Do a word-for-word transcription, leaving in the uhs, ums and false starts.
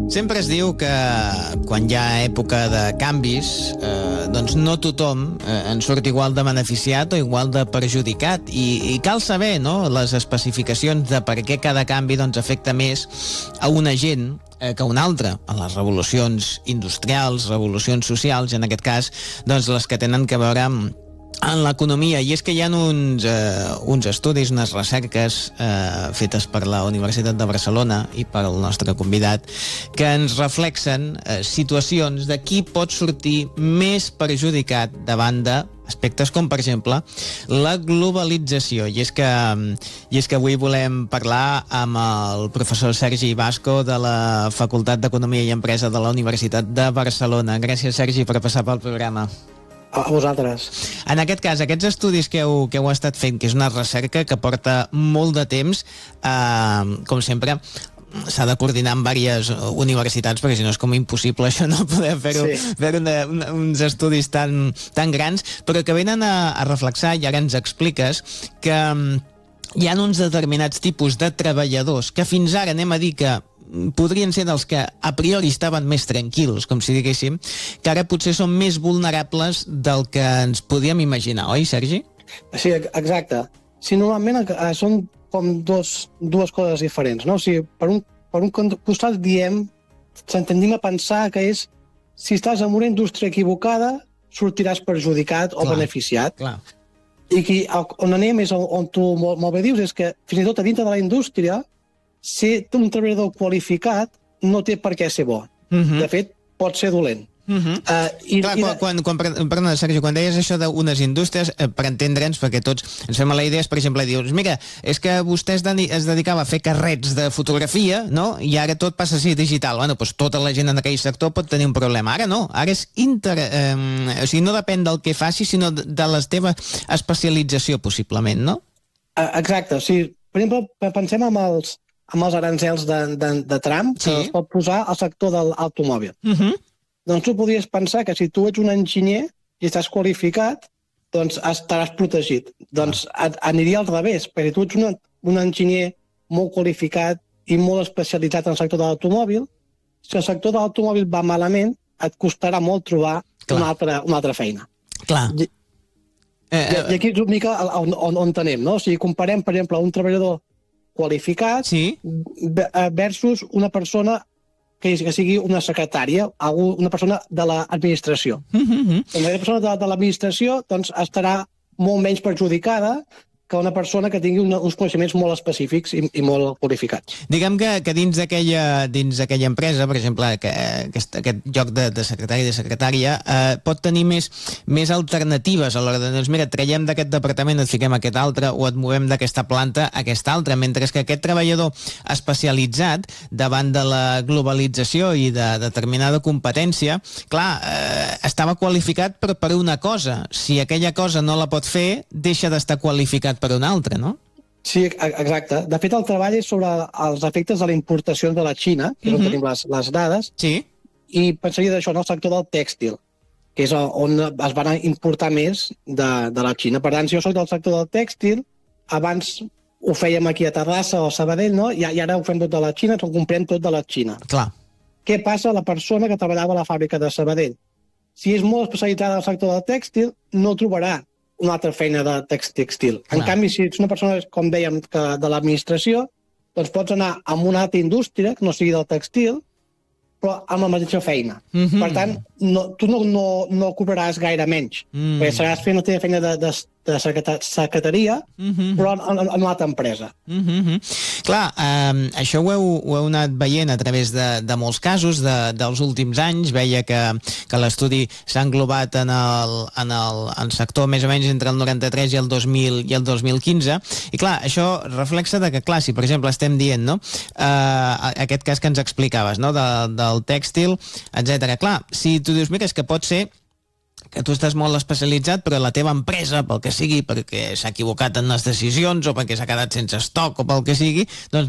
Sempre es diu que quan hi ha època de canvis, eh, doncs no tothom eh, en surt igual de beneficiat o igual de perjudicat. I, i cal saber, no?, les especificacions de per què cada canvi doncs, afecta més a una gent eh, que a una altra. A les revolucions industrials, revolucions socials, i en aquest cas, doncs les que tenen que veure amb en l'economia. I és que hi ha uns, eh, uns estudis, unes recerques eh, fetes per la Universitat de Barcelona i pel nostre convidat, que ens reflexen eh, situacions de qui pot sortir més perjudicat davant de aspectes com, per exemple, la globalització. I és que, i és que avui volem parlar amb el professor Sergi Basco de la Facultat d'Economia i Empresa de la Universitat de Barcelona. Gràcies, Sergi, per passar pel programa. A vosaltres. En aquest cas, aquests estudis que heu, que heu estat fent, que és una recerca que porta molt de temps, eh, com sempre, s'ha de coordinar amb diverses universitats, perquè si no és com impossible això, no poder fer-ho, sí. fer una, una, uns estudis tan, tan grans, però que venen a, a reflexar, i ara ens expliques, que hi ha uns determinats tipus de treballadors que fins ara anem a dir que podrien ser dels que a priori estaven més tranquils, com si diguéssim, que ara potser són més vulnerables del que ens podíem imaginar, oi, Sergi? Sí, exacte. Sí, normalment eh, són com dos, dues coses diferents, no? O sigui, per un, per un costat diem, s'entendim a pensar que és, si estàs en una indústria equivocada, sortiràs perjudicat o clar, beneficiat. Clar. I aquí, on anem és on, on tu molt, molt bé dius, és que fins i tot a dintre de la indústria, ser un treballador qualificat no té per què ser bo. Uh-huh. De fet, pot ser dolent. Uh-huh. Uh, i, Clar, i de... quan, quan, quan, perdona, Sergi, quan deies això d'unes indústries, eh, per entendre'ns, perquè tots ens fem la idea, és, per exemple, dius, mira, és que vostè es, de, es dedicava a fer carrets de fotografia, no?, i ara tot passa a ser digital. Bueno, doncs tota la gent en aquell sector pot tenir un problema. Ara no, ara és inter... Eh, o sigui, no depèn del que facis, sinó de la teva especialització, possiblement, no? Exacte, o sigui, per exemple, pensem amb els amb els arancels de, de, de Trump, sí, que es pot posar al sector de l'automòbil. Uh-huh. Doncs tu podries pensar que si tu ets un enginyer i estàs qualificat, doncs estaràs protegit. Doncs uh-huh. aniria al revés, perquè tu ets una, un enginyer molt qualificat i molt especialitzat en el sector de l'automòbil. Si el sector de l'automòbil va malament, et costarà molt trobar una altra, una altra feina. Clar. I, eh, i, i aquí és una mica on, on, on tenem, no? O sigui, comparem, per exemple, un treballador qualificat, sí, versus una persona que, que sigui una secretària, una persona de l'administració. Mm-hmm. Una persona de, de l'administració doncs, estarà molt menys perjudicada que una persona que tingui una, uns coneixements molt específics i, i molt qualificats. Diguem que, que dins d'aquella dins d'aquella empresa, per exemple, que, aquest, aquest lloc de, de secretari de secretària, eh, pot tenir més, més alternatives a l'hora de, doncs mira, traiem d'aquest departament, et fiquem aquest altre, o et movem d'aquesta planta a aquesta altra, mentre que aquest treballador especialitzat davant de la globalització i de determinada competència, clar, eh, estava qualificat per, per una cosa. Si aquella cosa no la pot fer, deixa d'estar qualificat per una altra, no? Sí, exacte. De fet, el treball és sobre els efectes de la importació de la Xina, que és on uh-huh. tenim les, les dades, sí, i pensaria d'això en el sector del tèxtil, que és on es van importar més de, de la Xina. Per tant, si jo soc del sector del tèxtil, abans ho fèiem aquí a Terrassa o a Sabadell, no? I, i ara ho fem tot de la Xina, ho comprem tot de la Xina. Clar. Què passa a la persona que treballava a la fàbrica de Sabadell? Si és molt especialitzada al sector del tèxtil, no trobarà una altra feina de textil. En canvi, si ets una persona, com dèiem, que de l'administració, doncs pots anar a una altra indústria, que no sigui del textil, però amb la mateixa feina. Mm-hmm. Per tant, no, tu no, no, no cobraràs gaire menys, mm. perquè estaràs fent la teva feina de, de, de secretaria, mm-hmm. però en, en, en una altra empresa. Mm-hmm. Clar, eh, això ho heu, ho heu anat veient a través de, de molts casos de, dels últims anys. Veia que, que l'estudi s'ha englobat en el, en el en sector més o menys entre el noranta-tres i el dos mil i el dos mil quinze. I clar, això reflexa de que, clar, si per exemple estem dient, no, eh, aquest cas que ens explicaves, no, de, del tèxtil, etcètera. Clar, si tu dius, mira, és que pot ser que tu estàs molt especialitzat, però la teva empresa, pel que sigui, perquè s'ha equivocat en les decisions o perquè s'ha quedat sense estoc o pel que sigui, doncs